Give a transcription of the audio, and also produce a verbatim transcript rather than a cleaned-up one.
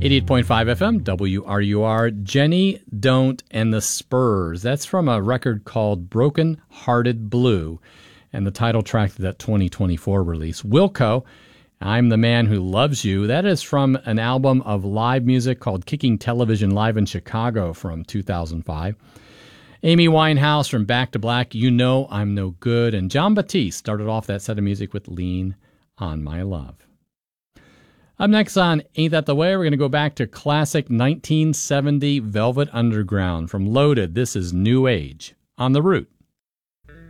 eighty-eight point five F M, W R U R, Jenny, Don't, and the Spurs. That's from a record called Broken Hearted Blue, and the title track of that twenty twenty-four release. Wilco, I'm the Man Who Loves You. That is from an album of live music called Kicking Television Live in Chicago from two thousand five. Amy Winehouse from Back to Black, You Know I'm No Good. And John Batiste started off that set of music with Lean on My Love. Up next on Ain't That the Way, we're going to go back to classic nineteen seventy Velvet Underground. From Loaded, this is New Age on The Root.